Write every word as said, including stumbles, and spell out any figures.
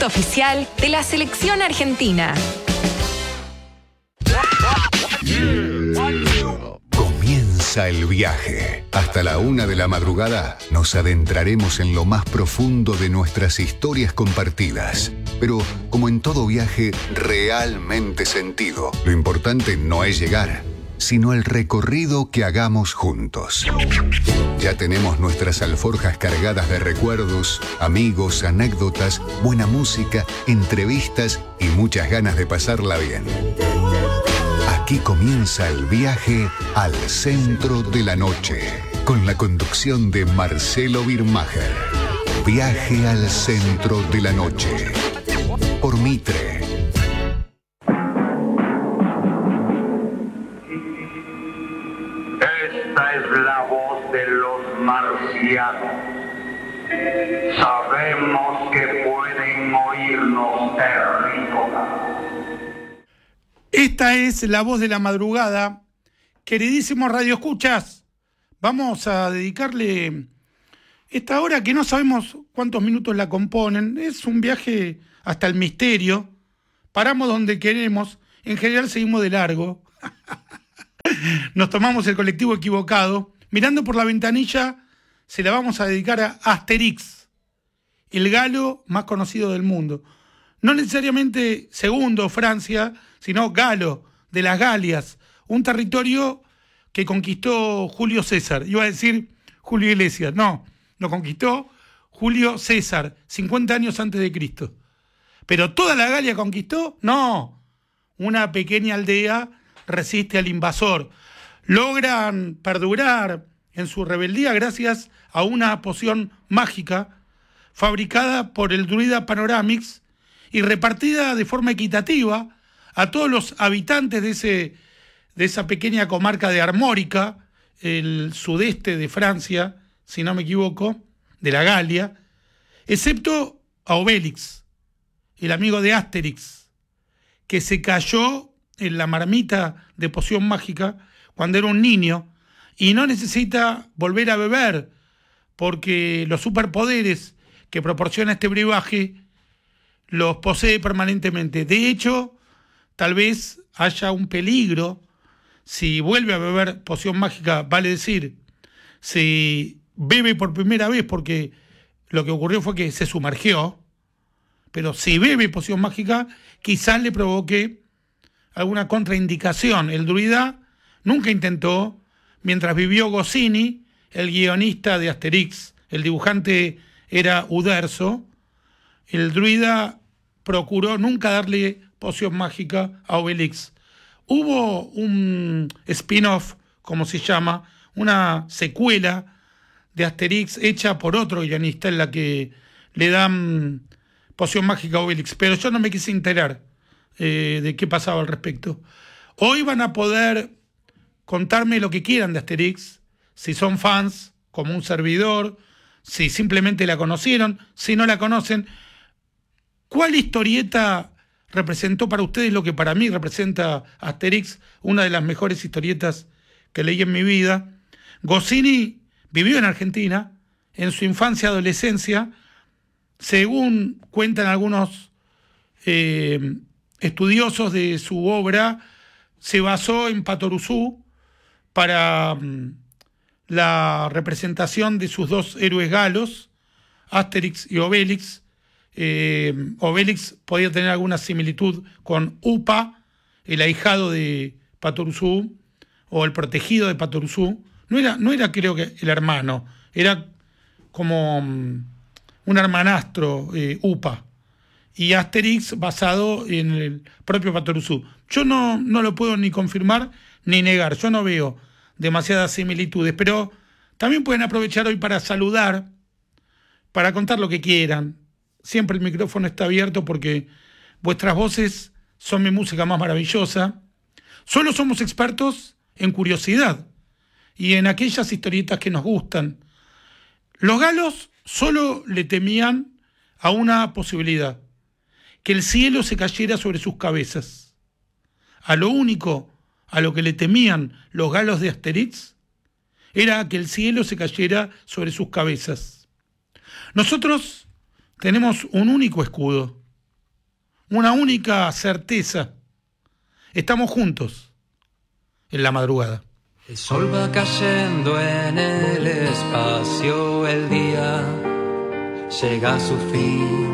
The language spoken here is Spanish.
producto oficial de la selección argentina. Comienza el viaje. Hasta la una de la madrugada nos adentraremos en lo más profundo de nuestras historias compartidas. Pero, como en todo viaje realmente sentido, lo importante no es llegar, sino el recorrido que hagamos juntos. Ya tenemos nuestras alforjas cargadas de recuerdos, amigos, anécdotas, buena música, entrevistas y muchas ganas de pasarla bien. Aquí comienza el viaje al centro de la noche, con la conducción de Marcelo Birmacher. Viaje al centro de la noche, por Mitre. Esta es la voz de los marcianos. Sabemos que pueden oírnos, terrícolas. Esta es la voz de la madrugada. Queridísimos radioescuchas, vamos a dedicarle esta hora que no sabemos cuántos minutos la componen. Es un viaje hasta el misterio. Paramos donde queremos. En general seguimos de largo. Nos tomamos el colectivo equivocado. Mirando por la ventanilla, se la vamos a dedicar a Asterix, el galo más conocido del mundo. No necesariamente segundo Francia, sino Galo, de las Galias, un territorio que conquistó Julio César. Iba a decir Julio Iglesias, no, lo conquistó Julio César, cincuenta años antes de Cristo. Pero ¿toda la Galia conquistó? No, una pequeña aldea resiste al invasor. Logran perdurar en su rebeldía gracias a una poción mágica fabricada por el druida Panoramix y repartida de forma equitativa a todos los habitantes de, ese, de esa pequeña comarca de Armórica, el sudeste de Francia, si no me equivoco, de la Galia, excepto a Obélix, el amigo de Asterix, que se cayó en la marmita de poción mágica cuando era un niño y no necesita volver a beber porque los superpoderes que proporciona este brebaje los posee permanentemente. De hecho, tal vez haya un peligro si vuelve a beber poción mágica, vale decir, si bebe por primera vez, porque lo que ocurrió fue que se sumergió, pero si bebe poción mágica, quizás le provoque alguna contraindicación. El druida nunca intentó, mientras vivió Goscinny, el guionista de Asterix, el dibujante era Uderzo, el druida procuró nunca darle poción mágica a Obélix. Hubo un spin-off, como se llama, una secuela de Asterix hecha por otro guionista en la que le dan poción mágica a Obélix, pero yo no me quise enterar eh, de qué pasaba al respecto. Hoy van a poder contarme lo que quieran de Asterix, si son fans, como un servidor, si simplemente la conocieron, si no la conocen. ¿Cuál historieta representó para ustedes lo que para mí representa Asterix? Una de las mejores historietas que leí en mi vida. Goscinny vivió en Argentina, en su infancia y adolescencia. Según cuentan algunos eh, estudiosos de su obra, se basó en Patoruzú para um, la representación de sus dos héroes galos, Asterix y Obélix. Eh, Obélix podía tener alguna similitud con Upa, el ahijado de Patoruzú, o el protegido de Patoruzú. No era, no era creo que el hermano, era como um, un hermanastro, eh, Upa. Y Asterix basado en el propio Patoruzú. Yo no, no lo puedo ni confirmar ni negar, yo no veo demasiadas similitudes, pero también pueden aprovechar hoy para saludar, para contar lo que quieran. Siempre el micrófono está abierto porque vuestras voces son mi música más maravillosa. Solo somos expertos en curiosidad y en aquellas historietas que nos gustan. Los galos solo le temían a una posibilidad, que el cielo se cayera sobre sus cabezas. A lo único a lo que le temían los galos de Asterix era que el cielo se cayera sobre sus cabezas. Nosotros tenemos un único escudo, una única certeza. Estamos juntos en la madrugada. El sol va cayendo en el espacio, el día llega a su fin.